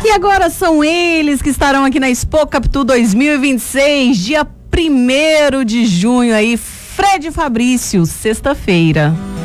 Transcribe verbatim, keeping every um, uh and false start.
E agora são eles que estarão aqui na Expo Capitu dois mil e vinte e seis, dia primeiro de junho aí, Fred e Fabrício, sexta-feira.